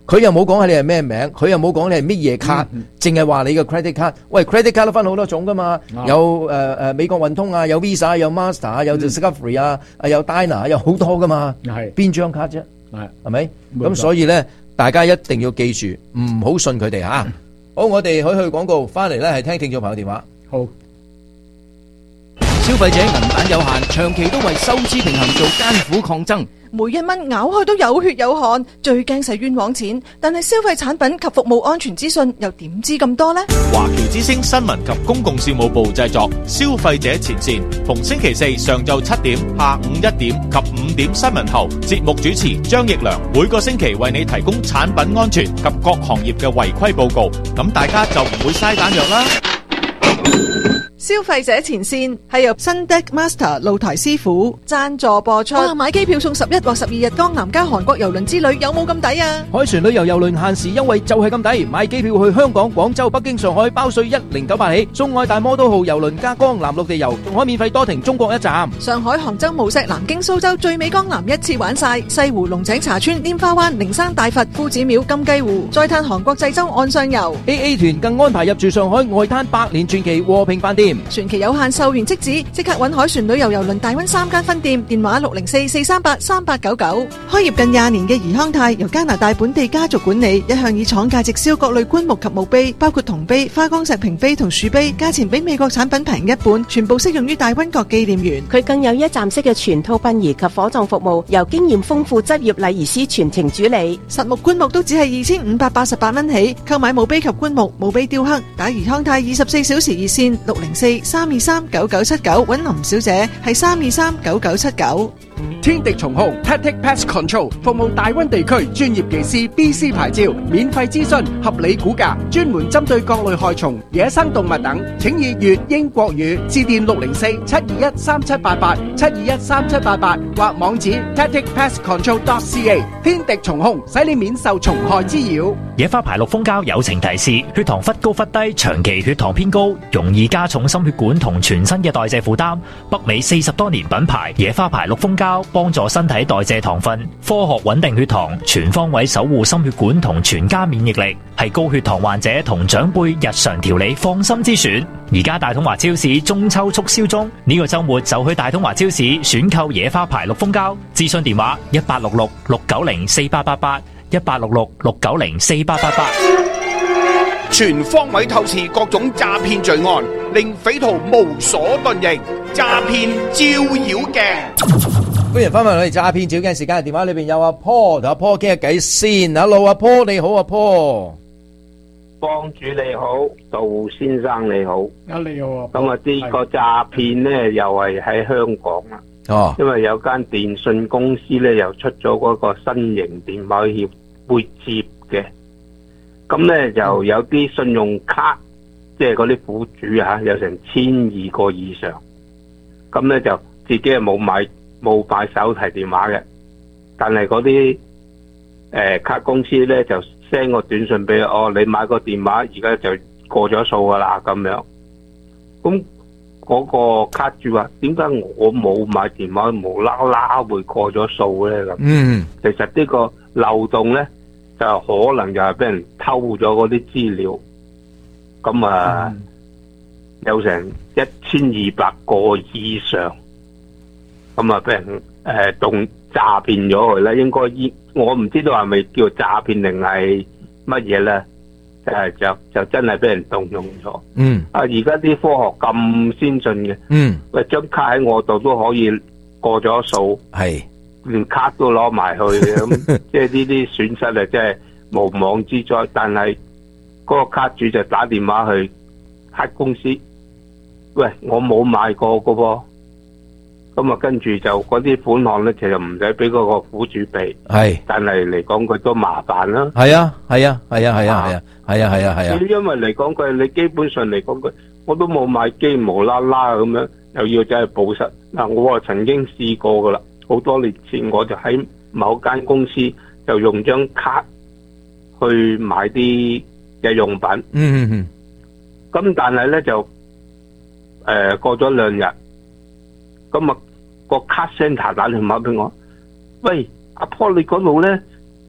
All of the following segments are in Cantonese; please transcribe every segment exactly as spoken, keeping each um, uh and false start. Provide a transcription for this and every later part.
佢又冇講下你係咩名，佢又冇講你係乜嘢卡，淨係話你嘅 credit card。喂 ，credit card 都分好多種噶嘛，嗯、有誒誒、呃、美國運通啊，有 Visa， 有 Master， 有 Discovery 啊，嗯、有 Dina， 有好多噶嘛。係邊張卡啫？係係咪？咁所以咧，大家一定要記住，唔好信佢哋吓。嗯、好，我哋可以去廣告，翻嚟咧係聽聽眾朋友電話。好。消費者銀彈有限，長期都為收支平衡做艱苦抗爭。 每一蚊咬開都有血有汗，最驚使冤枉錢。但係消費產品及服務安全資訊又點知咁多呢？ 華僑之聲新聞及公共事務部製作，消費者前線，逢星期四上晝七點、下午一點及五點新聞後，節目主持張奕良每個星期為你提供產品安全及各行業嘅違規報告，咁大家就唔會嘥彈藥啦。 消費者前線係由新 Deck Master 露台師傅贊助播出。哇！買機票送十一或十二日江南加韓國郵輪之旅，有冇咁抵啊？ 海船旅遊郵輪限時優惠就係咁抵，買機票去香港、廣州、北京、上海包稅一零九八起，送愛大摩都號郵輪加江南陸地遊，仲可以免費多停中國一站。 上海、杭州、無錫、南京、蘇州最美江南一次玩晒，西湖、龍井、茶村、拈花灣、靈山大佛、夫子廟、金雞湖，再嘆韓國濟州岸上遊。 A A 團更安排入住上海外灘百年傳奇和平飯店， 船期有限，售完即止，即刻搵海船旅遊郵輪大溫三間分店，電話六零四四三八三八九九。開業近廿年嘅怡康泰由加拿大本地家族管理，一向以廠價直銷各類棺木及墓碑，包括銅碑、花崗石屏碑同樹碑，價錢比美國產品平一半，全部適用於大溫國紀念園。 佢更有一站式嘅全套殯儀及火葬服務，由經驗豐富執業禮儀師全程主理。 實木棺木都只係二千五百八十八蚊起，購買墓碑及棺木、墓碑雕刻，打怡康泰二十四小時熱線六零四三二三九九七九，揾林小姐係三二三九九七九。 天敵蟲控 Tactic Pest Control 服務大溫地區專業技師 B C 牌照，免費諮詢，合理估價，專門針對各類害蟲、野生動物等，請以粵英國語致電六零四七二一三七八八七二一三七八八或網址 tactic pest control dot c a。 天敵蟲控，使你免受蟲害滋擾。 野花牌綠蜂膠友情提示：血糖忽高忽低，長期血糖偏高，容易加重心血管同全身嘅代謝負擔。北美四十多年品牌野花牌綠蜂膠，幫助身體代謝糖分，科學穩定血糖，全方位守護心血管同全家免疫力，係高血糖患者同長輩日常調理放心之選。而家大統華超市中秋促銷中，呢個週末就去大統華超市選購野花牌綠蜂膠。諮詢電話一八六六六九零四八八八一八六六六九零四八八八。 全方位透視各種詐騙罪案，令匪徒無所遁形。詐騙照妖鏡。 歡迎翻返嚟詐騙照鏡時間，電話裏邊有阿 Paul 同阿 Paul 傾下偈先。Hello， 阿 Paul 你好，阿 Paul。 幫主你好，杜先生你好。 啊你好啊。 咁啊，呢個詐騙咧又係喺香港啦。 哦。因為有間電信公司咧又出咗嗰個新型電話協會接嘅，咁咧就有啲信用卡，即係嗰啲苦主啊，有成千二個以上。咁咧就自己係冇買。冇買手提電話嘅，但係嗰啲誒卡公司咧就 send 個短信俾我，哦，你買個電話而家就過咗數噶啦咁樣。咁嗰個卡主話：點解我冇買電話，無啦啦會過咗數咧？咁， 嗯， 其實呢個漏洞咧就可能就係俾人偷咗嗰啲資料。咁啊，嗯、有成一千二百個以上。咁啊，俾人誒動詐騙咗佢啦，應該依我唔知道係咪叫詐騙定係乜嘢咧？誒就就真係俾人動用咗。 嗯。 啊，而家啲科學咁先進嘅。 嗯。 喂，張卡喺我度都可以過咗數。 係。 連卡都攞埋去咁，即係呢啲損失啊，真係無妄之災。但係嗰個卡主就打電話去黑公司，喂，我冇買過噶噃。咁啊，跟住就嗰啲款項咧，其實唔使俾嗰個苦主俾，係，但係嚟講佢都麻煩啦。係啊，係啊，係啊，係啊，係啊，係啊，係啊，係啊。因為嚟講佢，你基本上嚟講佢，我都冇買機，無啦啦咁樣，又要真係報失。嗱，我啊曾經試過噶啦，好多年前我就喺某間公司就用張卡去買啲嘅用品。嗯嗯嗯。咁但係咧就誒過咗兩日。咁啊，個卡 center 打電話俾我，喂，阿 Paul 你嗰度咧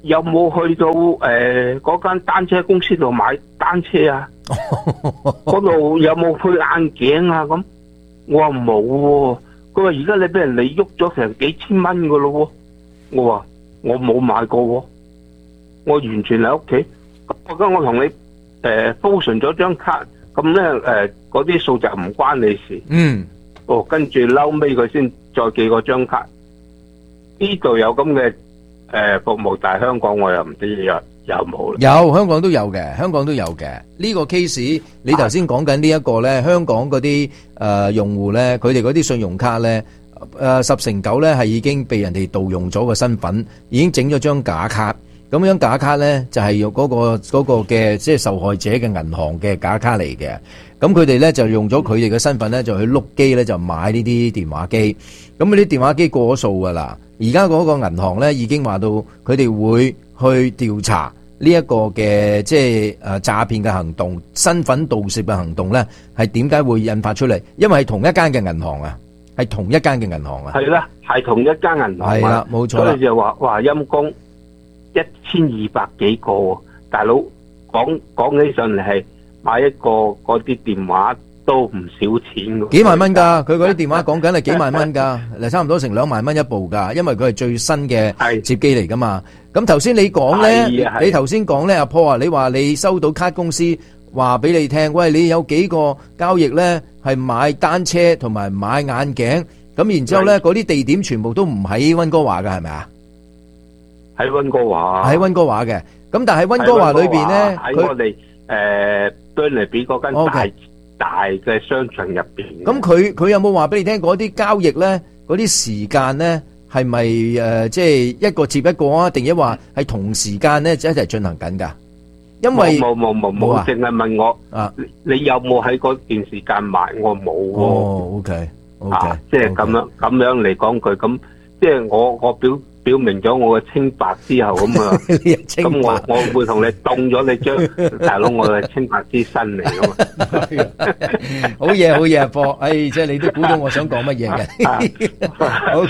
有冇去到誒嗰間單車公司度買單車啊？嗰度有冇配眼鏡啊？咁我話冇喎。佢話而家你俾人哋喐咗成幾千蚊噶咯喎。我話我冇買過喎，我完全喺屋企。我跟我同你誒封存咗張卡，咁咧誒嗰啲數就唔關你事。 嗯。 哦，跟住嬲尾佢先再寄嗰張卡。呢度有咁嘅誒服務，但係香港我又唔知有有冇啦。 有，香港都有嘅，香港都有嘅。呢個 case 你頭先講緊呢一個咧，香港嗰啲誒用戶咧，佢哋嗰啲信用卡咧，誒十成九咧係已經被人哋盜用咗個身份，已經整咗張假卡。咁樣假卡咧就係用嗰個嗰個嘅即係受害者嘅銀行嘅假卡嚟嘅。咁佢哋咧就用咗佢哋嘅身份咧，就去碌機咧就買呢啲電話機。咁嗰啲電話機過咗數噶啦。而家嗰個銀行咧已經話到，佢哋會去調查呢一個嘅即係誒詐騙嘅行動、身份盜竊嘅行動咧，係點解會引發出嚟？因為係同一間嘅銀行啊，係同一間嘅銀行啊。 係啦，係同一間銀行。 係啦，冇錯啦。 所以就話哇陰公一千二百幾個喎，大佬講講起上嚟係買一個嗰啲電話都唔少錢㗎。 幾萬蚊㗎，佢嗰啲電話講緊係幾萬蚊㗎，嚟差唔多成兩萬蚊一部㗎，因為佢係最新嘅接機嚟㗎嘛。咁頭先你講咧，你頭先講咧，阿 Paul 啊，你話你收到卡公司話俾你聽，喂，你有幾個交易咧係買單車同埋買眼鏡，咁然之後咧嗰啲地點全部都唔喺溫哥華㗎，係咪啊？ 喺溫哥華， 喺溫哥華嘅。咁但係溫哥華裏邊咧， 喺我哋誒Burnaby嗰間大大嘅商場入邊。 咁佢佢有冇話俾你聽嗰啲交易咧，嗰啲時間咧係咪誒即係一個接一個啊？定係話係同時間咧一齊進行緊㗎？因為冇冇冇冇，淨係問我啊，你有冇喺嗰段時間買？我冇喎。 哦，OK OK， 即係咁樣咁樣嚟講句，咁即係我我表。表明咗我嘅清白之後咁啊，咁我我會同你凍咗你張大佬，我係清白之身嚟噶嘛。 好嘢好嘢，波，哎，即係你都估到我想講乜嘢嘅。O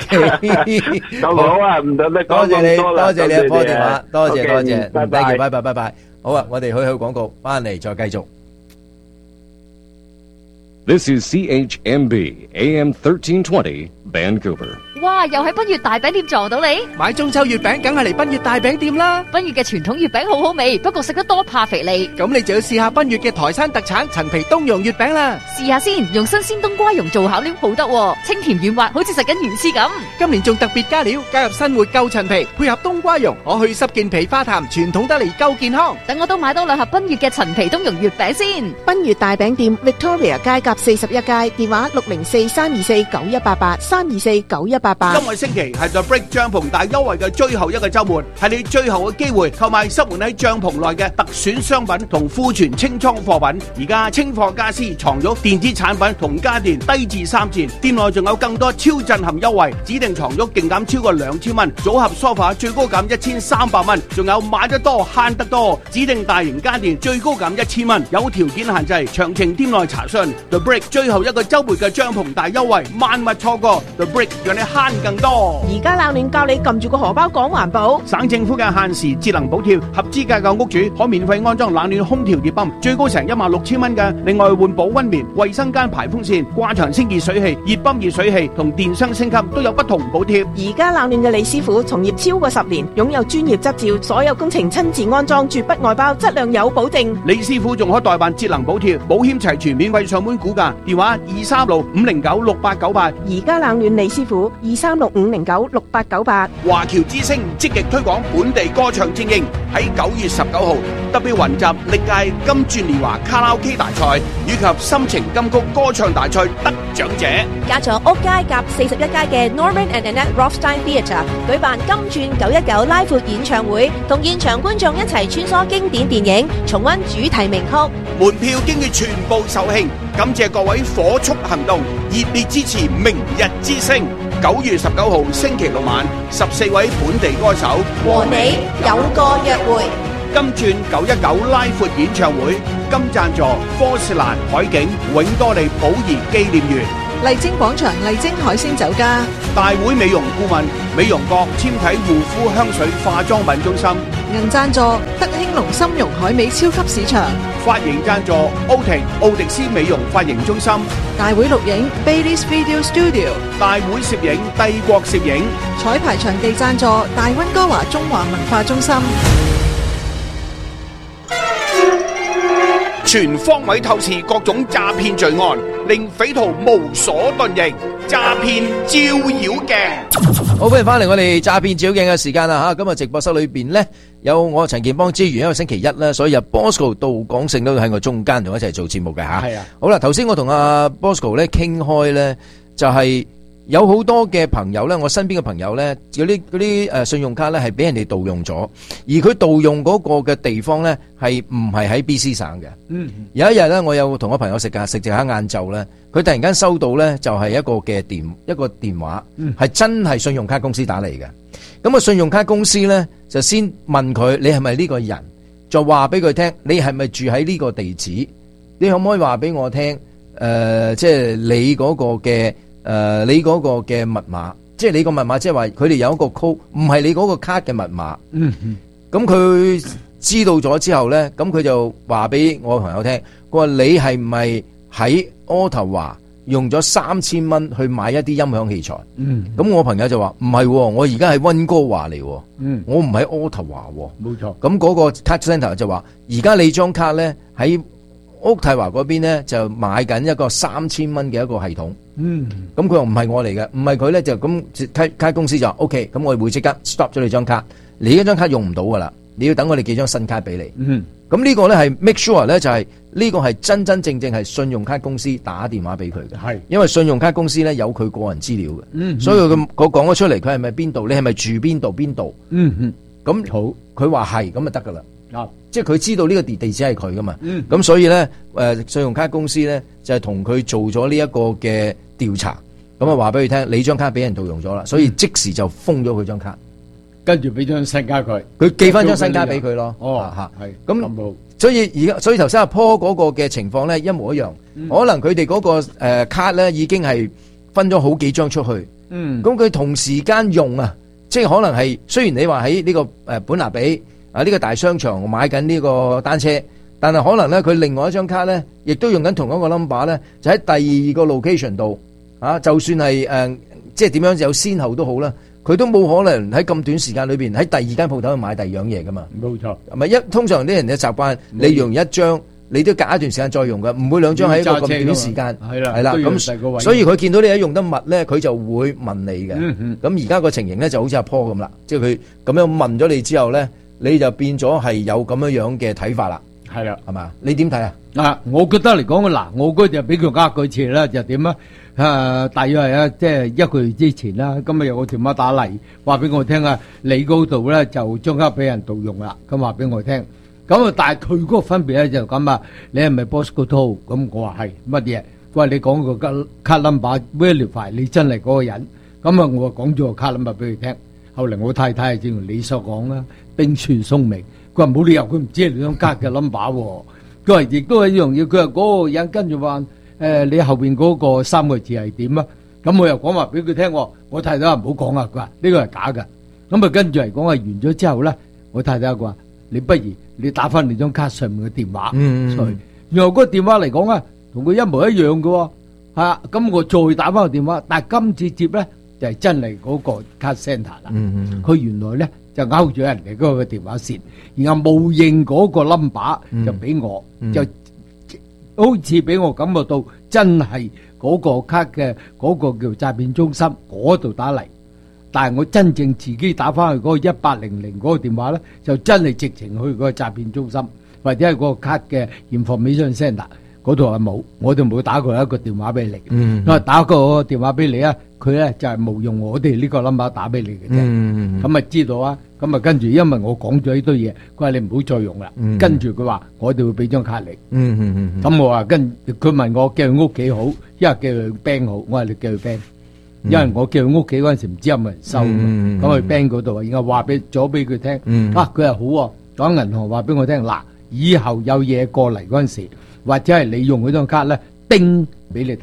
K， 好啊，唔得咩？ 多謝你，多謝你阿波電話，多謝多謝，拜拜，拜拜拜拜。好啊，我哋去去廣告，翻嚟再繼續。 This is C H M B A M thirteen twenty Vancouver。 哇！又喺賓悅大餅店撞到你， 買中秋月餅梗係嚟賓悅大餅店啦。 賓悅嘅傳統月餅好好味，不過食得多怕肥膩。 咁你就要試下賓悅嘅台山特產陳皮冬蓉月餅啦。 試下先，用新鮮冬瓜蓉做餡料好得喎，清甜軟滑，好似食緊魚翅咁。 今年仲特別加料，加入新活夠陳皮，配合冬瓜蓉，可去濕健脾化痰，傳統得嚟夠健康。 等我都買多兩盒賓悅嘅陳皮冬蓉月餅先。 賓悅大餅店 Victoria 街夾四十一街，電話六零四三二四九一八八三二四九一八八。 今個星期係 The Brick 帳篷大優惠嘅最後一個週末，係你最後嘅機會購買塞滿喺帳篷內嘅特選商品同庫存清倉貨品。而家清貨家私、床褥、電子產品同家電低至三折，店內仲有更多超震撼優惠，指定床褥勁減超過兩千蚊，組合梳化最高減一千三百蚊，仲有買得多慳得多，指定大型家電最高減一千蚊，有條件限制，詳情店內查詢。The Brick 最後一個週末嘅帳篷大優惠，萬勿錯過。The Brick 讓你慳更多。 而家冷暖教你撳住個荷包講環保。 省政府嘅限時節能補貼，合資格嘅屋主可免費安裝冷暖空調熱泵，最高成一萬六千蚊嘅。另外換保溫棉、衛生間排風扇、掛牆清潔水器、熱泵熱水器同電箱升級都有不同補貼。 而家冷暖嘅李師傅從業超過十年，擁有專業執照，所有工程親自安裝，絕不外包，質量有保證。 李師傅仲可代辦節能補貼，保險齊全，免費上門估價，電話二三六五零九六八九八。 而家冷暖李師傅二三六五零九六八九八。 華僑之聲積極推廣本地歌唱精英，喺九月十九號特別雲集歷屆金鑽年華卡拉 OK 大賽以及心情金曲歌唱大賽得獎者， 加咗屋街夾四十一街嘅 Norman and Annette Rothstein Theatre 舉辦金鑽九一九拉闊演唱會，同現場觀眾一齊穿梭經典電影，重溫主題名曲。 門票經已全部售罄，感謝各位火速行動，熱烈支持明日之星。九月十九號星期六晚，十四位本地歌手和你有個約會。 金鑽九一九拉闊演唱會，金贊助科士蘭海景永多利寶儀紀念園。 麗晶廣場麗晶海鮮酒家。 大會美容顧問美容閣纖體護膚香水化妝品中心。 銀贊助德興隆參茸海味超級市場。 髮型贊助奧婷奧迪斯美容髮型中心。 大會錄影 Baileys Video Studio。 大會攝影帝國攝影。 彩排場地贊助大溫哥華中華文化中心。 全方位透視各種詐騙罪案，令匪徒無所遁形。詐騙照妖鏡。 好，歡迎翻嚟我哋詐騙照妖鏡嘅時間啦吓！今日直播室裏邊呢，有我陳健邦之餘，因為星期一咧，所以有 Bosco 杜廣勝都喺我中間同我一齊做節目嘅吓。係啊。好啦，頭先我同阿 Bosco 咧傾開咧，就係、是。有好多嘅朋友咧，我身邊嘅朋友咧，嗰啲嗰啲誒信用卡咧係俾人哋盜用咗，而佢盜用嗰個嘅地方咧係唔係喺 B C 省嘅。嗯，有一日咧，我有同我朋友食㗎，食食下晏晝咧，佢突然間收到咧就係一個嘅電一個電話，係、嗯、真係信用卡公司打嚟嘅。咁啊，信用卡公司咧就先問佢你係咪呢個人，就話俾佢聽你係咪住喺呢個地址，你可唔可以話俾我聽？誒、呃，即係你嗰個嘅。誒、呃，你嗰個嘅密碼，即係你個密碼，即係話佢哋有一個 code，唔係你嗰個卡嘅密碼。嗯，咁佢知道咗之後咧，咁佢就話俾我朋友聽，佢話你係唔係喺渥太華用咗三千蚊去買一啲音響器材？嗯，咁我朋友就話唔係，我而家喺溫哥華嚟。嗯，我唔喺渥太華。冇錯。咁嗰個 card center 就話，而家你張卡咧喺渥太華嗰邊咧就買緊一個三千蚊嘅一個系統。嗯，咁佢話唔係我嚟嘅，唔係佢咧就咁卡卡公司就 O K， 咁我會即刻 stop 咗你張卡，你呢張卡用唔到噶啦，你要等我哋寄張新卡俾你。嗯，咁呢個咧係 make sure 咧就係、是、呢個係真真正正係信用卡公司打電話俾佢嘅，係，因為信用卡公司咧有佢個人資料嘅，嗯，所以佢我講咗出嚟，佢係咪邊度，你係咪住邊度邊度，嗯嗯，咁好，佢話係咁就得噶啦。啊！即係佢知道呢個地地址係佢噶嘛，咁、嗯、所以咧，誒，信用卡公司咧就係同佢做咗呢一個嘅調查，咁啊話俾佢聽，你張卡俾人盜用咗啦，所以即時就封咗佢張卡，跟住俾張新卡佢，佢寄翻張新卡俾佢咯。哦，吓係咁，所以而家所以頭先阿 Paul 嗰個嘅情況咧一模一樣，嗯、可能佢哋嗰個誒卡咧已經係分咗好幾張出去，嗯，咁佢同時間用啊，即係可能係雖然你話喺呢個誒本拿比。啊！呢、這個大商場我買緊呢個單車，但係可能咧佢另外一張卡咧，亦都用緊同一個 number 咧，就喺第二個 location 度啊！就算係誒、呃，即係點樣有先後都好啦，佢都冇可能喺咁短時間裏邊喺第二間鋪頭去買第二樣嘢噶嘛。冇錯，係咪一通常啲人嘅習慣，你用一張，你都隔一段時間再用噶，唔會兩張喺一個咁短時間。係啦，係啦，咁所以佢見到你一用得密咧，佢就會問你嘅。咁而家個情形咧就好似阿 Paul 咁啦，即係佢咁樣問咗你之後咧。你就變咗係有咁樣樣嘅睇法啦，係啦，係嘛？你點睇啊？啊，我覺得嚟講嗱，我嗰日俾佢呃佢次啦，就點啊？誒，大約係啊，即係一個月之前啦，今日有個電話打嚟，話俾我聽啊，你嗰度咧就張卡俾人盜用啦，咁話俾我聽。咁啊，但係佢嗰個分別咧就咁啊，你係咪 Bosco To？咁我話係乜嘢？佢話你講個卡卡 number verify，你真係嗰個人。咁啊，我講咗個卡 number 俾佢聽。後嚟我太太正如你所講啦，冰雪聰明，佢話冇理由佢唔知係你張卡嘅 number 喎。佢話亦都係一樣嘢，佢話嗰個人跟住話誒，你後邊嗰個三個字係點啊？咁我又講話俾佢聽，我太太話唔好講啊，佢話呢個係假嘅。咁啊跟住嚟講啊，完咗之後咧，我太太話你不如你打翻你張卡上面嘅電話，嗯，所以然後嗰個電話嚟講啊，同佢一模一樣嘅，嚇咁我再打翻個電話，但係今次接咧。就係真係嗰個 card center 啦，佢原來咧就勾咗人哋嗰個電話線，然後冒認嗰個 number 就俾我，就好似俾我感覺到真係嗰個卡嘅嗰個叫詐騙中心嗰度打嚟，但係我真正自己打翻去嗰個一八零零嗰個電話咧，就真係直情去嗰個詐騙中心，或者係嗰個卡嘅 information center 嗰度係冇，我哋冇打過一個電話俾你，因為打個電話俾你啊。佢咧就係冒用我哋呢個 number 打俾你嘅啫，咁啊知道啊，咁啊跟住因為我講咗呢堆嘢，佢話你唔好再用啦，跟住佢話我哋會俾張卡你，咁我話跟佢問我叫佢屋企好，因為叫佢 bank 好，我話你叫佢 bank，因為我叫佢屋企嗰陣時唔知有冇人收，咁去 bank 嗰度，然後話俾咗俾佢聽，啊佢係好喎，講銀行話俾我聽，嗱以後有嘢過嚟嗰陣時，或者係你用嗰張卡咧，叮俾你睇。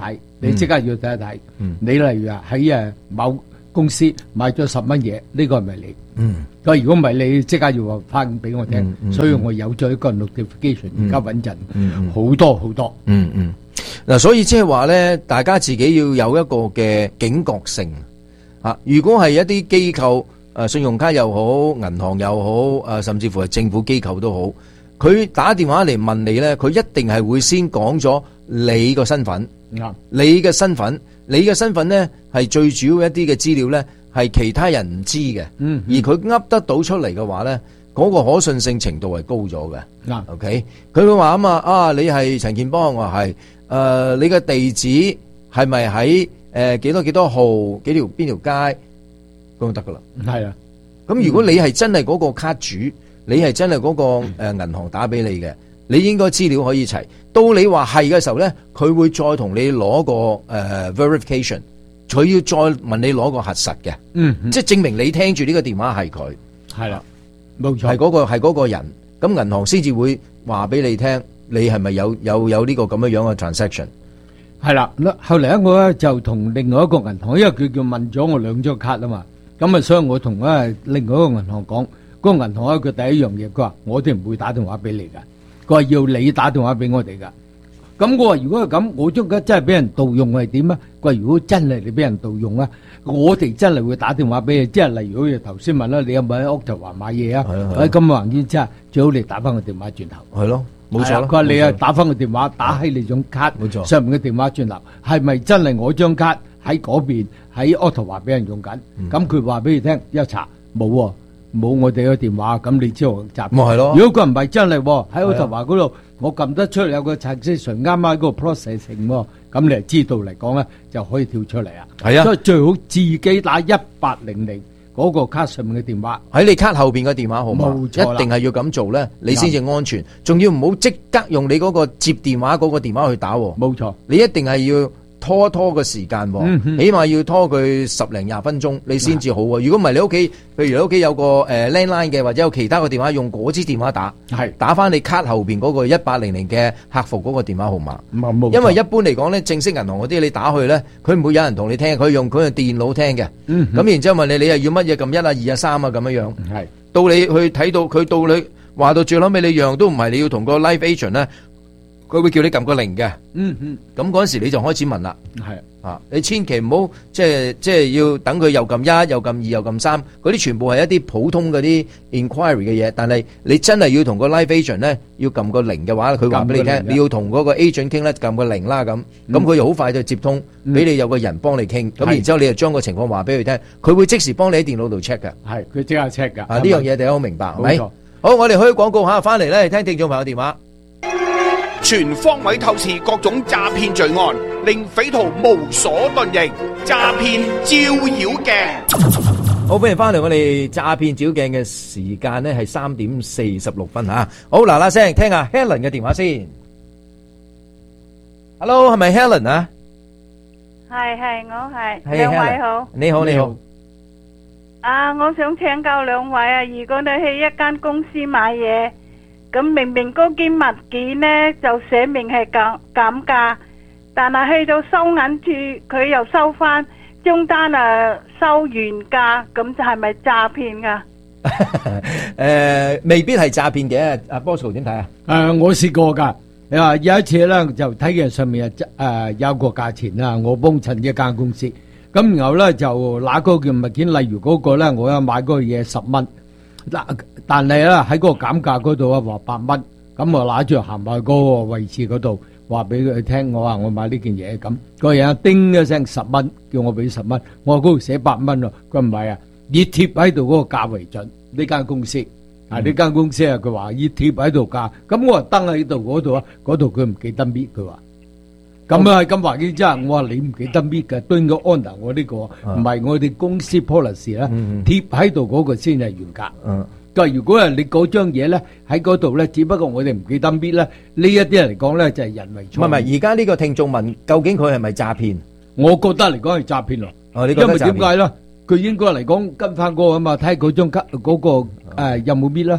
你即刻要睇一睇。 嗯你例如啊喺誒某公司買咗十蚊嘢，呢個係咪你？ 嗯， 佢話如果唔係你，即刻要話翻俾我聽。 嗯嗯所以我有咗一個 notification，而家穩陣嗯好多好多。 嗯嗯，嗱，所以即係話咧，大家自己要有一個嘅警覺性啊。如果係一啲機構，誒信用卡又好，銀行又好，誒甚至乎係政府機構都好，佢打電話嚟問你咧，佢一定係會先講咗你個身份， 啱， 你嘅身份，你嘅身份咧係最主要一啲嘅資料咧係其他人唔知嘅， 嗯， 而佢噏得到出嚟嘅話咧，嗰個可信性程度係高咗嘅。 啱 ，OK，佢會話啊嘛，啊你係陳健邦，我話係，誒你嘅地址係咪喺誒幾多幾多號幾條邊條街咁就得噶啦。 係啊， 咁如果你係真係嗰個卡主，你係真係嗰個誒銀行打俾你嘅，你應該資料可以齊。到你話係嘅時候咧，佢會再同你攞個誒、呃、verification，佢要再問你攞個核實嘅， 嗯， 即係證明你聽住呢個電話係佢， 係啦，冇錯， 係嗰個係嗰個人，咁銀行先至會話俾你聽，你係咪有有有呢個咁樣樣嘅 transaction？ 係啦，後嚟咧我咧就同另外一個銀行，因為佢叫問咗我兩張卡啊嘛，咁啊，所以我同咧另外一個銀行講，嗰個銀行咧佢第一樣嘢，佢話我哋唔會打電話俾你噶，佢話要你打電話俾我哋噶。咁我話如果係咁，我張卡真係俾人盜用係點啊？佢話如果真係你俾人盜用啊，我哋真係會打電話俾你，即係例如好似頭先問啦，你有冇喺屋頭華買嘢啊？喺金環境之下，最好你打翻個電話轉頭。 係咯，冇錯啦。 佢話你啊打翻個電話，打喺你張卡冇錯上面嘅電話轉頭，係咪真係我張卡喺嗰邊喺渥太華俾人用緊？咁佢話俾你聽，一查冇喎，冇我哋嘅電話，咁你知我詐騙。 咪係咯如果佢唔係真係喎，喺渥太華嗰度，我撳得出嚟有個程式純啱啱嗰個 processing 喎，咁你就知道嚟講咧就可以跳出嚟啊。 係啊， 所以最好自己打一八零零嗰個卡上面嘅電話， 喺你卡後邊嘅電話號碼， 冇錯啦一定係要咁做咧，你先至安全。仲要唔好即刻用你嗰個接電話嗰個電話去打喎。 冇錯， 你一定係要拖一拖個時間喎， 嗯哼起碼要拖佢十零廿分鐘，你先至好喎。如果唔係你屋企，譬如你屋企有個誒 landline 嘅，或者有其他個電話，用嗰支電話打， 係打翻你卡後邊嗰個一八零零嘅客服嗰個電話號碼。 冇冇錯因為一般嚟講咧，正式銀行嗰啲你打去咧，佢唔會有人同你聽，佢用佢用電腦聽嘅。 嗯哼咁然之後問你，你又要乜嘢？撳一啊、二啊、三啊咁樣樣。 係到你去睇到佢到你話到最撚尾，你樣都唔係，你要同個 live agent 咧，佢會叫你撳個零嘅。 嗯嗯， 咁嗰陣時你就開始問啦。 係啊，你千祈唔好即係即係要等佢又撳一又撳二又撳三，嗰啲全部係一啲普通嗰啲 inquiry 嘅嘢。但係你真係要同個 live agent 咧，要撳個零嘅話，佢話俾你聽，你要同嗰個 agent 傾咧，撳個零啦咁。咁佢又好快就接通，俾你有個人幫你傾。咁然之後你就將個情況話俾佢聽，佢會即時幫你喺電腦度 check 嘅。 係佢即刻 check 㗎。 啊，呢樣嘢大家好明白，係咪？ 冇錯。 好，我哋開廣告下，翻嚟咧聽聽眾朋友電話。 全方位透視各種詐騙罪案，令匪徒無所遁形。詐騙照妖鏡， 好，歡迎翻嚟我哋詐騙照鏡嘅時間呢係三點四十六分吓。好，嗱嗱聲聽下 Helen 嘅電話先。Hello，係咪 Helen 啊？ 係係，我係係兩位 Helen 好。 你好，你好。 啊，我想請教兩位啊，如果你去一間公司買嘢，咁明明嗰件物件呢就寫明係減減價，但係去到收銀處佢又收翻張單啊，收原價，咁就係咪詐騙噶？ 誒，未必係詐騙嘅。阿 Bosco 點睇啊？ 誒，我試過㗎。你話有一次咧，就睇見上面啊誒有個價錢啦，我幫襯一間公司，咁然後咧就拿嗰件物件，例如嗰個咧，我有買嗰個嘢十蚊，嗱，但係咧喺嗰個減價嗰度啊話八蚊，咁我拿住行埋嗰個位置嗰度，話俾佢聽，我話我買呢件嘢咁，個人叮一聲十蚊，叫我俾十蚊，我話嗰度寫八蚊咯，佢唔係啊，以貼喺度嗰個價為準，呢間公司。啊！呢間公司啊，佢話要貼喺度價，咁我話登喺度嗰度啊，嗰度佢唔記得搣，佢話咁啊，咁話之後，我話你唔記得搣嘅，對個 honor 我呢個唔係我哋公司 policy 啦，貼喺度嗰個先係原價。佢話如果係你嗰張嘢咧喺嗰度咧，只不過我哋唔記得搣咧，呢一啲嚟講咧就係人為錯。 唔係唔係，而家呢個聽眾問究竟佢係咪詐騙？ 我覺得嚟講係詐騙咯。 哦，你覺得因為詐騙點解咧？佢應該嚟講跟翻嗰個啊嘛，睇下嗰張卡嗰個誒有冇搣啦。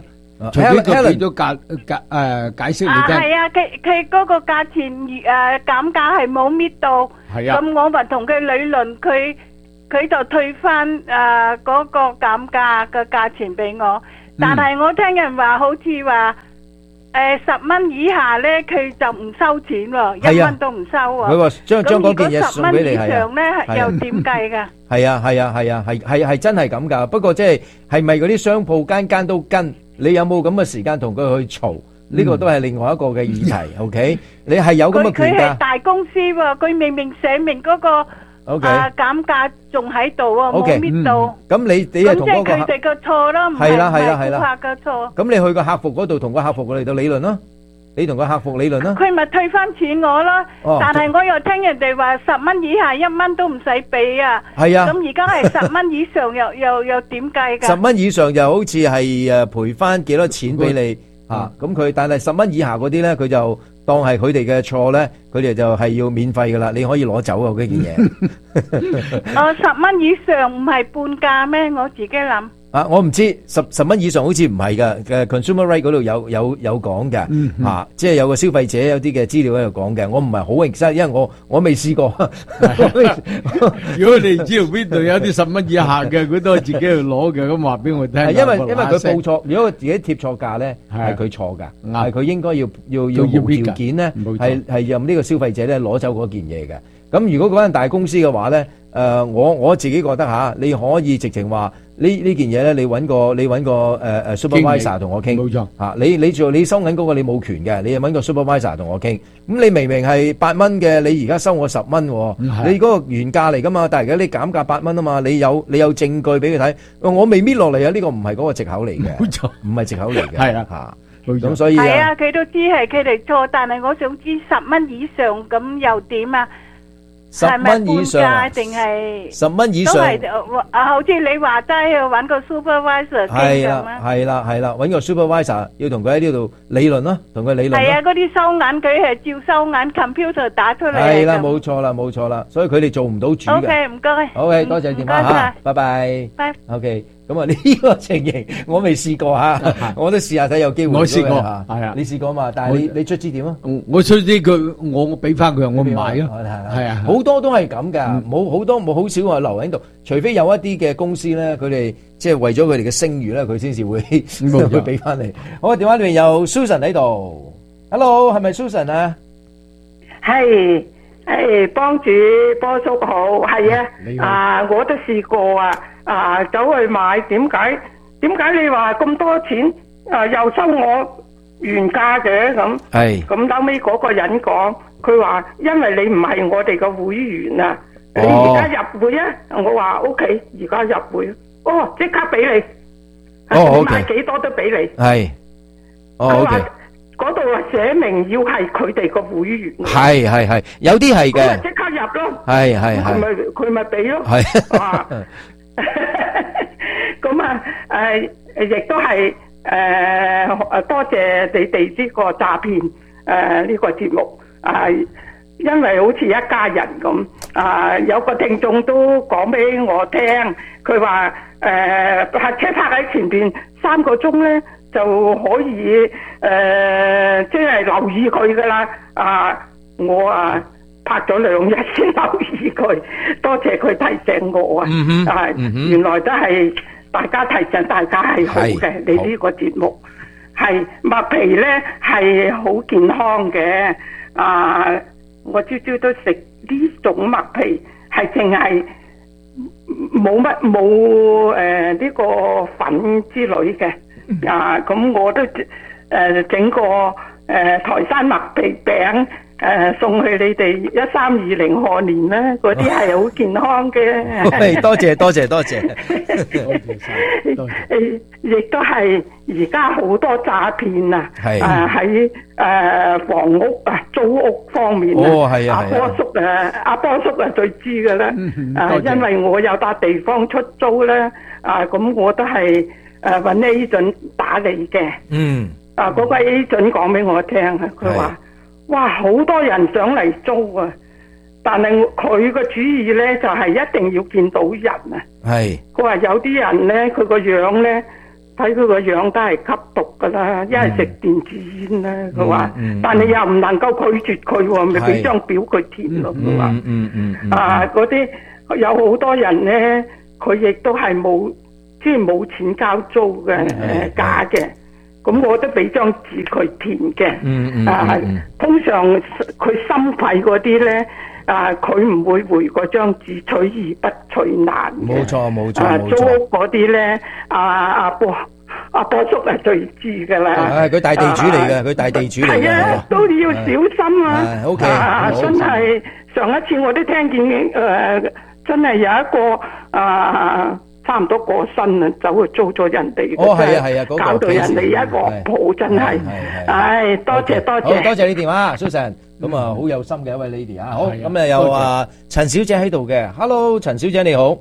除非佢俾咗價價誒解釋啊， 你聽。 係啊，佢佢嗰個價錢誒減價係冇搣到， 係啊咁我咪同佢理論，佢佢就退翻誒嗰個減價嘅價錢俾我，但係我聽人話好似話誒十蚊以下咧，佢就唔收錢喎，一蚊都唔收喎。 佢話將將嗰件嘢送俾你，係啊。 咁如果十蚊以上咧， 係啊又點計㗎？ 係啊係啊係啊係係係真係咁㗎。不過即係係咪嗰啲商鋪間間都跟？你有冇咁嘅時間同佢去嘈？呢個都係另外一個嘅議題。OK，你係有咁嘅權佢佢係㗎。 大公司喎，佢明明寫明嗰個 OK 啊減價仲喺度喎，冇 OK， 搣到。 咁你你係同嗰個客咁即係佢哋嘅錯咯，唔係係啦係啦唔係係啦顧客嘅錯。 咁你去個客服嗰度同個客服嚟到理論咯，你同個客服理論咯。 佢咪退翻錢我咯， 哦但係我又聽人哋話十蚊以下一蚊都唔使俾啊。 係啊咁而家係十蚊以上又又又點計㗎？ 十蚊以上就好似係誒賠翻幾多錢俾你嚇，咁佢但係十蚊以下嗰啲咧，佢就當係佢哋嘅錯咧，佢哋就係要免費噶啦，你可以攞走啊嗰件嘢。 我十蚊以上唔係半價咩？我自己諗。 啊，我唔知十十蚊以上好似唔係㗎，嘅 consumer right 嗰度有有有講嘅嚇，即係有個消費者有啲嘅資料喺度講嘅，我唔係好認識，因為我我未試過。 如果你知道邊度有啲十蚊以下嘅，佢都係自己去攞嘅，咁話俾我聽。 係因為因為佢報錯，如果佢自己貼錯價咧，係佢錯㗎，係佢應該要要要無條件咧，係係任呢個消費者咧攞走嗰件嘢嘅。咁如果嗰間大公司嘅話咧，誒我我自己覺得嚇，你可以直情話。呢呢件嘢咧，你揾個你揾個誒誒 supervisor 同我傾，冇錯嚇。你你做你收緊嗰個你冇權嘅，你揾個 supervisor 同我傾。咁你明明係八蚊嘅，你而家收我十蚊，你嗰個原價嚟噶嘛？但係而家你減價八蚊啊嘛，你有你有證據俾佢睇，我未搣落嚟啊！呢個唔係嗰個藉口嚟嘅，冇錯，唔係藉口嚟嘅，係啊嚇。咁所以係啊，佢都知係佢哋錯，但係我想知十蚊以上咁又點啊？ 十蚊以上啊？ 定係十蚊以上？ 都係啊，好似你話齋要揾個 supervisor 係啦，係啦，係啦，揾個 supervisor 要同佢喺呢度理論咯，同佢理論。 係啊，嗰啲收銀佢係照收銀 computer 打出嚟。 係啦，冇錯啦，冇錯啦，所以佢哋做唔到主嘅。 OK，唔該。 OK，多謝電話嚇，拜拜。 拜。 OK。咁啊呢個情形我未試過嚇，我都試下睇有機會。 我試過， 係啊，你試過嘛？但係你你出資點啊？ 我出資佢，我我俾翻佢，我唔買咯。係啊， 好多都係咁㗎，冇好多冇好少話留喺度，除非有一啲嘅公司咧，佢哋即係為咗佢哋嘅聲譽咧，佢先至會會俾翻你。好，電話裏面有 Susan 喺度 ，Hello， 係咪 Susan 啊？ 係。誒，幫主波叔好，係啊，啊，我都試過啊，啊，走去買，點解？點解你話咁多錢？啊，又收我原價嘅咁？ 係。 咁後尾嗰個人講，佢話因為你唔係我哋嘅會員啊，你而家入會啊？我話 O K，而家入會，哦，即刻俾你， 哦， 你買幾多都俾你。 係。哦，O K。 嗰度話寫明要係佢哋個會員， 係係係，有啲係嘅， 即刻入咯， 係係係， 佢咪佢咪俾咯， 係， 哇，咁啊誒亦都係誒誒多謝你哋呢個詐騙誒呢個節目啊，因為好似一家人咁啊，有個聽眾都講俾我聽，佢話誒泊車泊喺前邊三個鐘咧。就可以誒，即係留意佢噶啦。啊，我啊拍咗兩日先留意佢，多謝佢提醒我啊。啊，原來都係大家提醒大家係好嘅。你呢個節目係麥皮咧係好健康嘅。啊，我朝朝都食呢種麥皮，係淨係冇乜冇誒呢個粉之類嘅。啊，咁我都誒整個誒台山麥皮餅誒送去你哋一三二零賀年啦，嗰啲係好健康嘅。 多謝多謝多謝， 誒亦都係而家好多詐騙啊！ 係啊喺誒房屋啊租屋方面啊， 哦係啊， 阿波叔啊阿波叔啊最知㗎啦。啊，因為我有笪地方出租咧，啊咁我都係。誒揾 agent 打你嘅， 嗯， 啊嗰個 agent講俾我聽啊，佢話：哇，好多人上嚟租啊，但係佢個主意咧就係一定要見到人啊。 係。 佢話有啲人咧，佢個樣咧睇佢個樣都係吸毒噶啦，一係食電子煙啦。佢話，但係又唔能夠拒絕佢喎，咪俾張表佢填咯。佢話，啊嗰啲有好多人咧，佢亦都係冇即係冇錢交租嘅，誒假嘅。咁我都俾張紙佢填嘅。嗯嗯。啊，通常佢心肺嗰啲咧。啊！佢唔會回嗰張紙，取易不取難嘅。冇錯冇錯冇錯。租屋嗰啲咧，阿阿波阿波叔係最知噶啦。 係佢大地主嚟嘅，佢大地主嚟嘅。 係啊，都要小心啊！O K，真係上一次我都聽見誒，真係有一個啊，差唔多過身啦，走去租咗人哋。 哦，係啊係啊， 搞到人哋一鑊泡，真係。唉，多謝多謝。 好多謝你電話，Susan。咁啊，好有心嘅一位 lady 啊，好，咁啊有啊陳小姐喺度嘅 ，Hello， 陳小姐你好，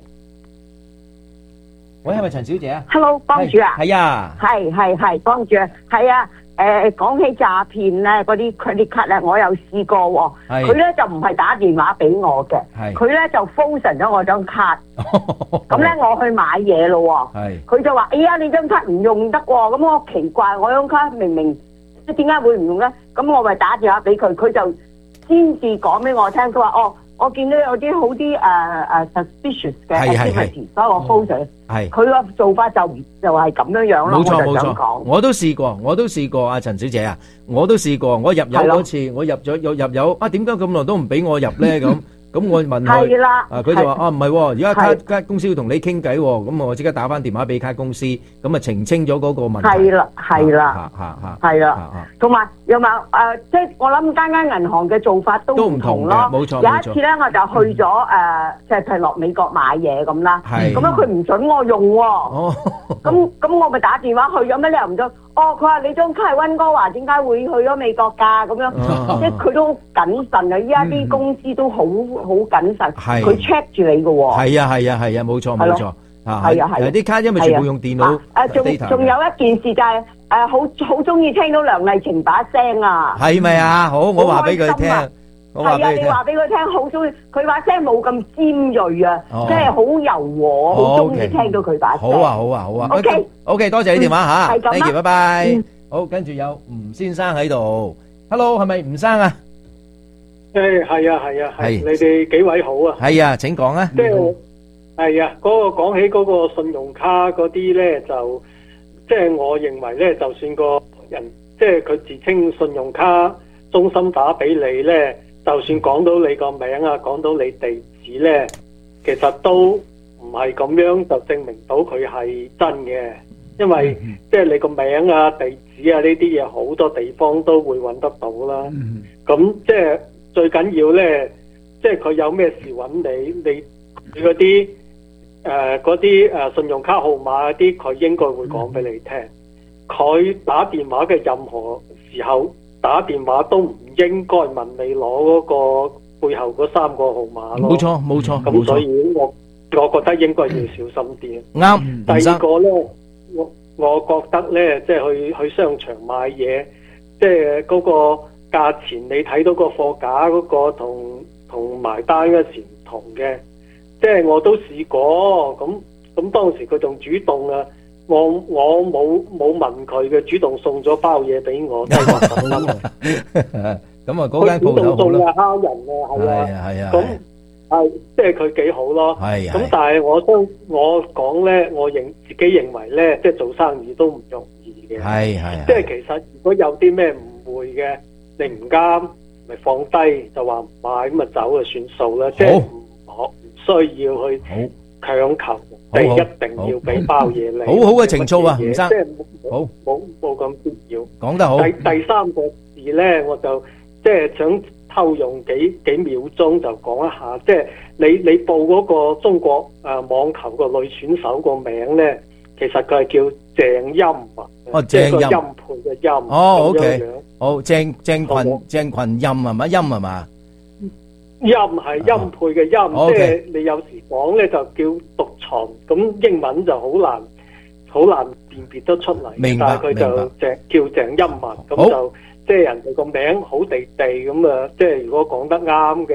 喂，係咪陳小姐啊 ？Hello， 幫主啊， 係啊， 係係係幫主啊，係啊，誒，講起詐騙咧，嗰啲 credit card 咧，我有試過喎，佢咧就唔係打電話俾我嘅，佢咧就 frozen 咗我張卡，咁咧我去買嘢咯，佢就話，哎呀，你張卡唔用得喎，咁我奇怪，我張卡明明。即係點解會唔用咧？咁我咪打電話俾佢，佢就先至講俾我聽。佢話：哦，我見到有啲好啲誒誒 suspicious 嘅 activity，所以我 hold 咗。係佢個做法就就係咁樣樣咯。冇錯冇錯，我都試過，我都試過啊，陳小姐啊，我都試過。我入油嗰次，我入咗入入油啊，點解咁耐都唔俾我入咧？咁咁我問佢，啊佢就話：啊唔係，而家卡卡公司要同你傾偈，咁我即刻打翻電話俾卡公司，咁啊澄清咗嗰個問題。係啦，係啦，嚇嚇係啦。同埋有埋誒，即係我諗間間銀行嘅做法都唔同咯。冇錯，有一次咧，我就去咗誒，即係落美國買嘢咁啦。係。咁樣佢唔準我用喎。哦。咁咁我咪打電話去，有咩理由唔準？哦，佢話你張卡係溫哥華，點解會去咗美國㗎？咁樣，即係佢都好謹慎啊！依家啲公司都好好謹慎，佢 check 住你㗎喎。係啊係啊係啊，冇錯冇錯。係啊係。啲卡因為全部用電腦。誒，仲仲有一件事就係誒，好好中意聽到梁麗晴把聲啊！係咪啊？好，我話俾佢聽。係啊，你話俾佢聽，好中意佢把聲冇咁尖鋭啊，即係好柔和，好中意聽到佢把聲。好啊，好啊，好啊。O K，O K，多謝你電話吓，thank you，拜拜。好，跟住有吳先生喺度 ，Hello， 係咪吳生啊？ 誒，係啊，係啊，係。你哋幾位好啊？係啊，請講啊。即係係啊，嗰個講起嗰個信用卡嗰啲咧，就即係我認為咧，就算個人即係佢自稱信用卡中心打俾你咧。就算講到你個名啊，講到你地址咧，其實都唔係咁樣就證明到佢係真嘅，因為、嗯、即係你個名啊、地址啊呢啲嘢好多地方都會揾得到啦。咁、嗯、即係最緊要咧，即係佢有咩事揾你，你你嗰啲誒嗰啲誒信用卡號碼嗰啲，佢應該會講俾你聽。佢、嗯、打電話嘅任何時候。打電話都唔應該問你攞嗰個背後嗰三個號碼咯。冇錯冇錯，咁所以我我覺得應該要小心啲。啱、嗯。第二個咧，我我覺得咧，即係去去商場買嘢，即係嗰個價錢你睇到個貨架嗰個同同埋單嗰時唔同嘅，即係我都試過，咁咁當時佢仲主動啊。我我冇冇問佢嘅，主動送咗包嘢俾我，即係話咁啦。咁啊，嗰間鋪頭好啦。蝦人啊，係啊，係啊。咁係即係佢幾好咯。係咁，但係我都我講咧，我認自己認為咧，即係做生意都唔容易嘅。係係。即係其實如果有啲咩誤會嘅，你唔啱咪放低就話唔買，咁啊走就算數啦。即係唔可唔需要去強求。你一定要俾包嘢你，好好嘅情操啊，吳生，即係好冇冇咁必要。講得好。第第三個字咧，我就即係想偷用幾幾秒鐘就講一下，即係你你報嗰個中國誒網球個女選手個名咧，其實佢係叫鄭欽啊，哦，鄭欽，欽佩嘅欽。哦 ，OK，好，鄭鄭群鄭群欽係咪？欽係嘛？音係音配嘅音，哦、即係你有時講咧就叫讀唇，咁英文就好難好難辨別得出嚟。明白，但係佢就鄭叫鄭欽文，咁就即係人哋個名好地地咁啊！即係如果講得啱嘅，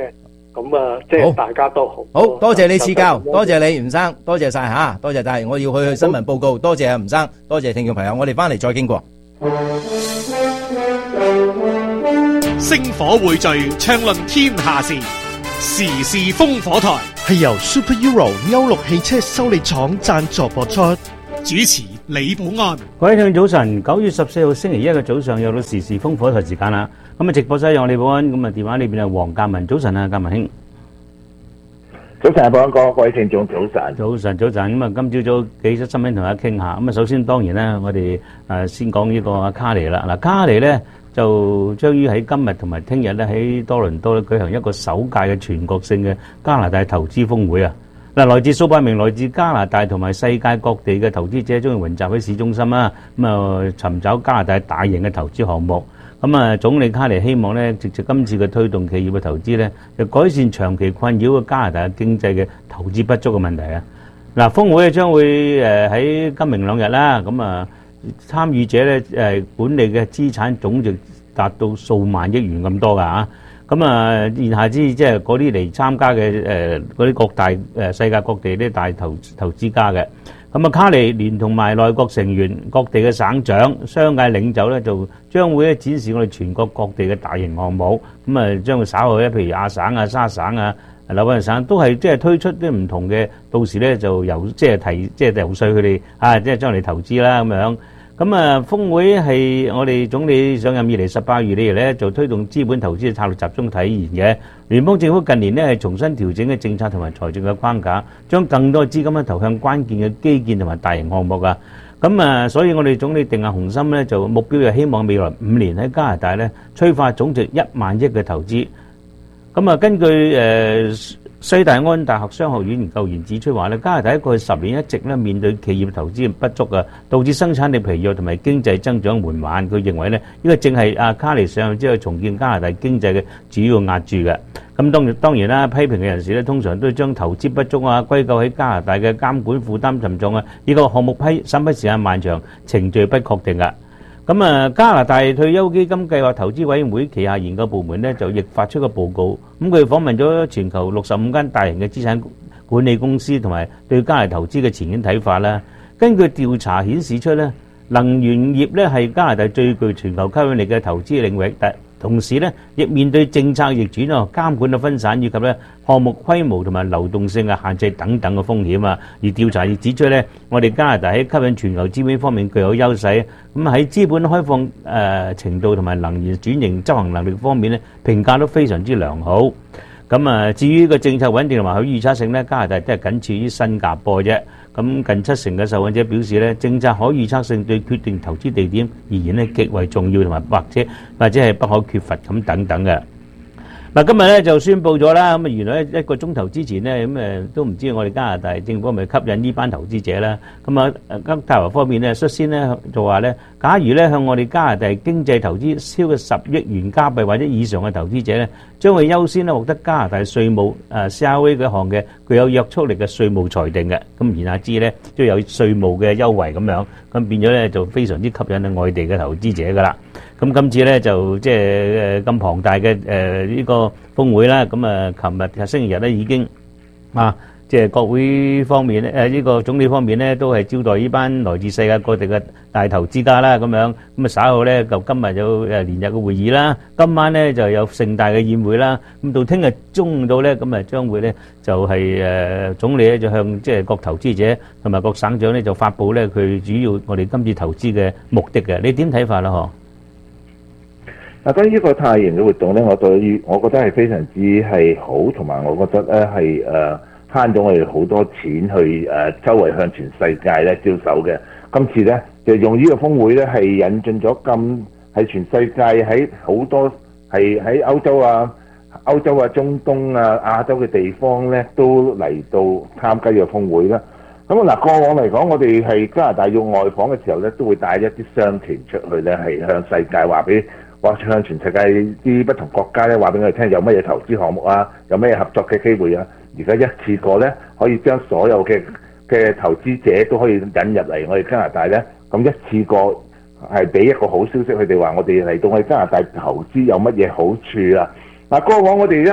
咁啊，即係大家都好。 好多謝你賜教，多謝你吳生，多謝晒吓，多謝晒。我要去去新聞報告，多謝阿吳生，多謝聽眾朋友，我哋翻嚟再經過。 星火匯聚，暢論天下事，時事烽火台係由 Super Euro 歐陸汽車修理廠贊助播出，主持李寶安。 各位聽眾早晨，九月十四號星期一嘅早上又到時事烽火台時間啦。咁啊，直播室有我李寶安，咁啊電話裏邊係黃鑑文。早晨啊，鑑文兄。 早晨啊，寶安哥，各位聽眾早晨。 早晨，早晨。咁啊，今朝早幾則新聞同大家傾下。咁啊，首先當然咧，我哋誒先講呢個阿卡尼啦。嗱，卡尼咧就將於喺今日同埋聽日咧喺多倫多咧舉行一個首屆嘅全國性嘅加拿大投資峰會啊！嗱，來自數百名來自加拿大同埋世界各地嘅投資者將會雲集喺市中心啦，咁啊尋找加拿大大型嘅投資項目。咁啊，總理卡尼希望咧，藉著今次嘅推動企業嘅投資咧，就改善長期困擾嘅加拿大嘅經濟嘅投資不足嘅問題啊！嗱，峰會將會誒喺今明兩日啦，咁啊參與者咧誒管理嘅資產總值達到數萬億元咁多㗎嚇。咁啊，言下之意即係嗰啲嚟參加嘅誒嗰啲各大誒世界各地啲大投投資家嘅。咁啊，卡尼連同埋內閣成員、各地嘅省長、商界領袖咧，就將會咧展示我哋全國各地嘅大型項目。咁啊，將會稍後咧，譬如亞省啊、沙省啊、紐賓省都係即係推出啲唔同嘅，到時咧就由即係提即係遊說佢哋啊，即係將嚟投資啦咁樣。咁啊，峰會係我哋總理上任以嚟十八月以嚟咧，就推動資本投資嘅策略集中體現嘅。聯邦政府近年咧係重新調整嘅政策同埋財政嘅框架，將更多資金咧投向關鍵嘅基建同埋大型項目啊。咁啊，所以我哋總理定下雄心咧，就目標就希望未來五年喺加拿大咧催化總值一萬億嘅投資。咁啊，根據誒西大安大學商學院研究員指出話咧，加拿大過去十年一直咧面對企業投資不足啊，導致生產力疲弱同埋經濟增長緩慢。佢認為咧，呢個正係阿卡尼上任之後重建加拿大經濟嘅主要壓住嘅。咁當然當然啦，批評嘅人士咧通常都將投資不足啊歸咎喺加拿大嘅監管負擔沉重啊，呢個項目批審批時間漫長，程序不確定㗎。咁啊，加拿大退休基金計劃投資委員會旗下研究部門咧就亦發出個報告，咁佢訪問咗全球六十五間大型嘅資產管理公司，同埋對加拿大投資嘅前景睇法啦。根據調查顯示出咧，能源業咧係加拿大最具全球吸引力嘅投資領域，但同時咧亦面對政策逆轉啊、監管嘅分散以及咧項目規模同埋流動性嘅限制等等嘅風險啊。而調查亦指出咧，我哋加拿大喺吸引全球資本方面具有優勢，咁喺資本開放誒、呃、程度同埋能源轉型執行能力方面咧，評價都非常之良好。咁啊，至於個政策穩定同埋可預測性咧，加拿大都係僅次於新加坡啫。咁近七成嘅受訪者表示咧，政策可預測性對決定投資地點而言咧極為重要，同埋或者或者係不可缺乏咁等等嘅。嗱，今日咧就宣布咗啦，咁啊原來一個鐘頭之前咧，咁誒都唔知我哋加拿大政府係咪吸引呢班投資者啦。咁啊，渥太華方面咧率先咧就話咧，假如咧向我哋加拿大經濟投資超過十億元加幣或者以上嘅投資者咧，將會優先咧獲得加拿大稅務誒 C R A 嗰項嘅具有約束力嘅稅務裁定嘅。咁言下之意咧，都有稅務嘅優惠咁樣，咁變咗咧就非常之吸引到外地嘅投資者噶啦。咁今次咧就即係誒咁龐大嘅誒呢個峰會啦，咁啊，琴日星期日咧已經啊，即係國會方面咧誒呢個總理方面咧都係招待呢班來自世界各地嘅大投資家啦，咁樣咁啊稍後咧就今日有誒連日嘅會議啦，今晚咧就有盛大嘅宴會啦，咁到聽日中午到咧咁啊將會咧就係誒總理咧就向即係各投資者同埋各省長咧就發布咧佢主要我哋今次投資嘅目的嘅，你點睇法啦？嗬？ 嗱，關於呢個太陽嘅活動咧，我對於我覺得係非常之係好，同埋我覺得咧係誒慳咗我哋好多錢去誒、呃、周圍向全世界咧招手嘅。今次咧就用呢個峰會咧係引進咗咁喺全世界喺好多係喺歐洲啊、歐洲啊、中東啊、亞洲嘅地方咧都嚟到參加呢個峰會啦。咁嗱，過往嚟講，我哋係加拿大要外訪嘅時候咧，都會帶一啲商團出去咧，係向世界話俾。或者向全世界啲不同國家咧話俾我哋聽有乜嘢投資項目啊，有乜嘢合作嘅機會啊。而家一次過咧可以將所有嘅嘅投資者都可以引入嚟我哋加拿大咧，咁一次過係俾一個好消息，佢哋話我哋嚟到我哋加拿大投資有乜嘢好處啊。嗱，過往我哋咧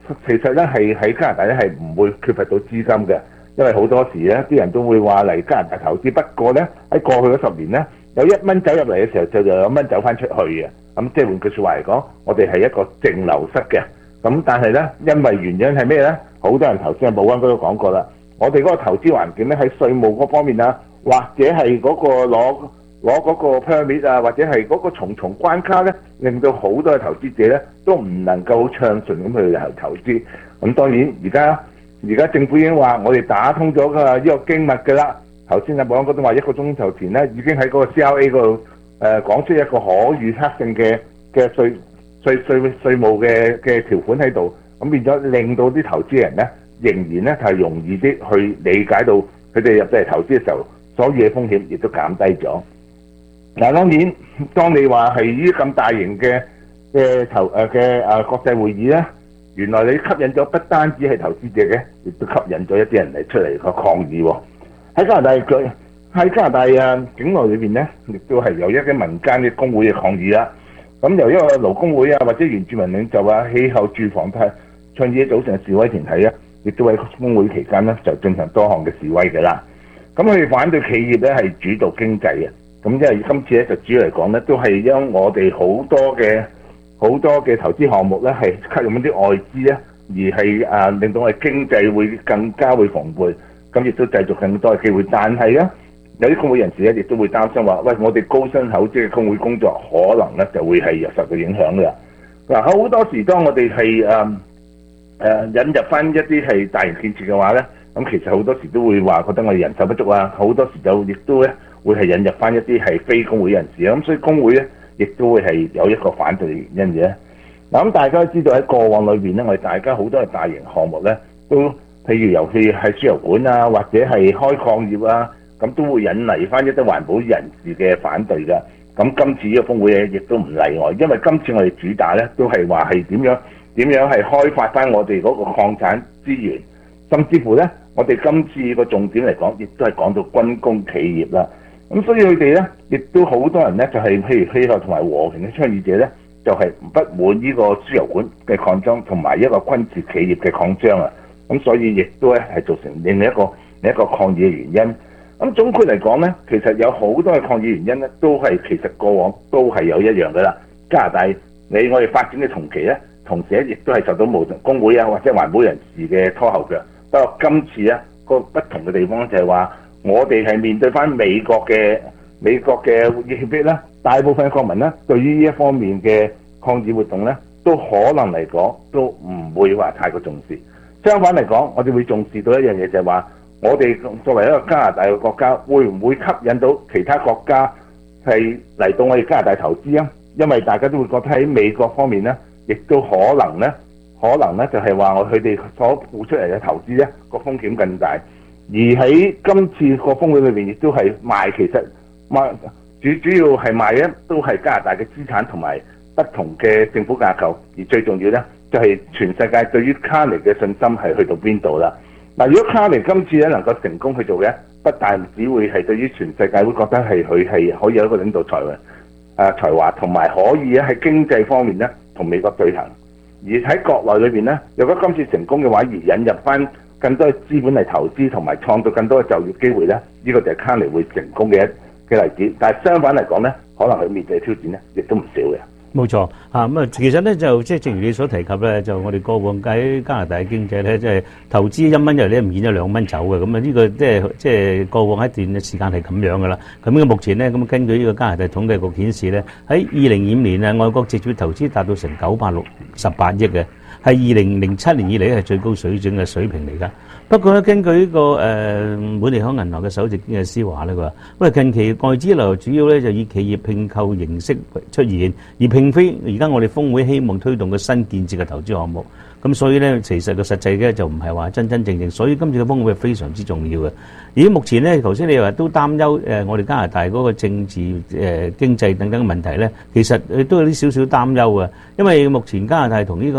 其實咧係喺加拿大咧係唔會缺乏到資金嘅，因為好多時咧啲人都會話嚟加拿大投資，不過咧喺過去嗰十年咧有一蚊走入嚟嘅時候就有兩蚊走翻出去嘅，咁即係換句説話嚟講，我哋係一個淨流失嘅。咁但係咧，因為原因係咩咧？好多人頭先喺保安嗰度講過啦，我哋嗰個投資環境咧喺稅務嗰方面啊，或者係嗰個攞攞嗰個 permit 啊，或者係嗰個重重關卡咧，令到好多嘅投資者咧都唔能夠好暢順咁去投資。咁當然而家而家政府已經話我哋打通咗㗎呢個經脈㗎啦。頭先喺保安嗰度話一個鐘頭前咧已經喺嗰個 C R A 嗰度誒講出一個可預測性嘅嘅稅稅稅稅務嘅嘅條款喺度，咁變咗令到啲投資人咧仍然咧係容易啲去理解到佢哋入咗嚟投資嘅時候，所有嘅風險亦都減低咗。嗱，當然當你話係呢啲咁大型嘅嘅投誒嘅誒國際會議咧，原來你吸引咗不單止係投資者嘅，亦都吸引咗一啲人嚟出嚟個抗議喎。喺加拿大佢喺加拿大啊境內裏邊咧，亦都係有一啲民間嘅工會嘅抗議啦。咁由一個勞工會啊，或者原住民領袖啊、氣候住房派倡議組成嘅示威團體啊，亦都喺工會期間咧就進行多項嘅示威嘅啦。咁佢哋反對企業咧係主導經濟嘅，咁因為今次咧就主要嚟講咧，都係因我哋好多嘅好多嘅投資項目咧係吸引一啲外資咧，而係啊令到我哋經濟會更加會蓬勃，咁亦都製造更多嘅機會。但係咧，有啲工會人士咧，亦都會擔心話：喂，我哋高薪厚職嘅工會工作，可能咧就會係有受到影響嘅。嗱，好多時當我哋係誒誒引入翻一啲係大型建設嘅話咧，咁其實好多時都會話覺得我哋人手不足啊，好多時就亦都咧會係引入翻一啲係非工會人士啊，咁所以工會咧亦都會係有一個反對嘅原因嘅。嗱，咁大家都知道喺過往裏邊咧，我哋大家好多嘅大型項目咧，都譬如尤其係輸油管啊，或者係開礦業啊。咁都會引嚟翻一啲環保人士嘅反對㗎。咁今次呢個峯會咧，亦都唔例外，因為今次我哋主打咧，都係話係點樣點樣係開發翻我哋嗰個礦產資源，甚至乎咧，我哋今次個重點嚟講，亦都係講到軍工企業啦。咁所以佢哋咧，亦都好多人咧，就係、是、譬如氣候同埋和平嘅倡議者咧，就係、是、不滿呢個輸油管嘅擴張同埋一個軍事企業嘅擴張啊。咁所以亦都咧係造成另一個另一個抗議嘅原因。咁總括嚟講咧，其實有好多嘅抗議原因咧，都係其實過往都係有一樣嘅啦。加拿大你我哋發展嘅同期咧，同時咧亦都係受到無同工會啊或者環保人士嘅拖後腳。不過今次咧個不同嘅地方就係話，我哋係面對翻美國嘅美國嘅脅迫啦，大部分嘅國民咧對於呢一方面嘅抗議活動咧，都可能嚟講都唔會話太過重視。相反嚟講，我哋會重視到一樣嘢就係話，我哋作為一個加拿大嘅國家，會唔會吸引到其他國家係嚟到我哋加拿大投資啊？因為大家都會覺得喺美國方面咧，亦都可能咧，可能咧就係話我佢哋所付出嚟嘅投資咧個風險更大。而喺今次個峯會裏邊，亦都係賣其實賣主主要係賣咧都係加拿大嘅資產同埋不同嘅政府架構。而最重要咧就係全世界對於卡尼嘅信心係去到邊度啦。嗱，如果卡尼今次咧能夠成功去做嘅，不但只會係對於全世界會覺得係佢係可以有一個領導才華，啊才華，同埋可以咧喺經濟方面咧同美國對行。而喺國內裏邊咧，如果今次成功嘅話，而引入翻更多嘅資本嚟投資，同埋創造更多嘅就業機會咧，呢、這個就係卡尼會成功嘅一嘅例子。但係相反嚟講咧，可能佢面對嘅挑戰咧，亦都唔少嘅。 冇錯嚇，咁啊，其實咧就即係正如你所提及咧，就我哋過往喺加拿大嘅經濟咧，即係投資一蚊入嚟唔見咗兩蚊走嘅，咁啊呢個即係即係過往一段嘅時間係咁樣噶啦。咁嘅目前咧，咁根據呢個加拿大統計局顯示咧，喺二零二五年啊，外國直接投資達到成九百六十八億嘅，係二零零七年以嚟咧係最高水準嘅水平嚟㗎。不過咧，根據呢個誒本地行銀行嘅首席經濟師話咧，佢話：喂，近期外資流主要咧就以企業併購形式出現，而並非而家我哋峯會希望推動嘅新建設嘅投資項目。咁所以咧，其實個實際嘅就唔係話真真正正，所以今次嘅峯會係非常之重要嘅。而目前咧，頭先你話都擔憂誒，我哋加拿大嗰個政治誒經濟等等嘅問題咧，其實都有啲少少擔憂嘅，因為目前加拿大同呢個美國貿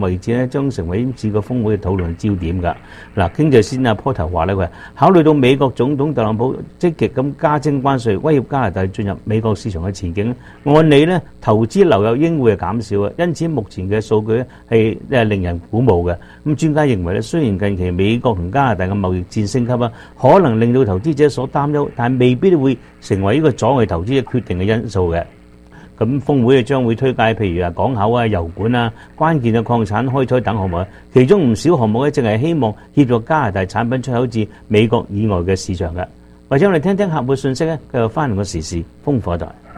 貿易戰咧將成為今次個峰會嘅討論焦點㗎。嗱，經濟先阿 Porter 話咧，佢話考慮到美國總統特朗普積極咁加徵關稅，威脅加拿大進入美國市場嘅前景，按理咧投資流入應會係減少嘅，因此目前嘅數據咧係誒令人鼓舞嘅。咁專家認為咧，雖然近期美國同加拿大嘅貿易戰升級啊，可能令到投資者所擔憂，但係未必會成為呢個阻礙投資者決定嘅因素嘅。咁峰會將會推介譬如啊港口啊、油管啊、關鍵嘅礦產開採等項目，其中唔少項目咧淨係希望協助加拿大產品出口至美國以外嘅市場嘅。或者我哋聽聽客戶信息咧，繼續翻嚟個時事風火台。